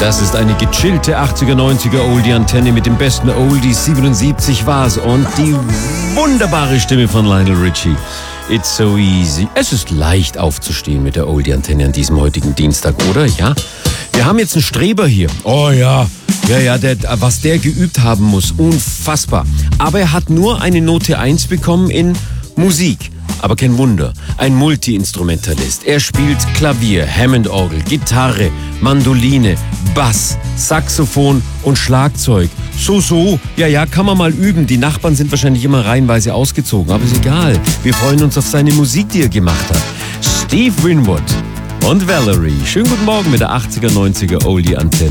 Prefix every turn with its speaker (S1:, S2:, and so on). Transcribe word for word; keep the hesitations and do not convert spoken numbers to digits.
S1: Das ist eine gechillte achtziger, neunziger Oldie-Antenne mit dem besten Oldies. siebenundsiebzig war's und die wunderbare Stimme von Lionel Richie. It's so easy. Es ist leicht aufzustehen mit der Oldie-Antenne an diesem heutigen Dienstag, oder? Ja? Wir haben jetzt einen Streber hier. Oh ja. Ja, ja, der, was der geübt haben muss. Unfassbar. Aber er hat nur eine Note eins bekommen in Musik. Aber kein Wunder, ein Multi-Instrumentalist. Er spielt Klavier, Hammond-Orgel, Gitarre, Mandoline, Bass, Saxophon und Schlagzeug. So, so, ja, ja, kann man mal üben. Die Nachbarn sind wahrscheinlich immer reihenweise ausgezogen, aber ist egal. Wir freuen uns auf seine Musik, die er gemacht hat. Steve Winwood und Valerie. Schönen guten Morgen mit der achtziger, neunziger Oldie-Antenne.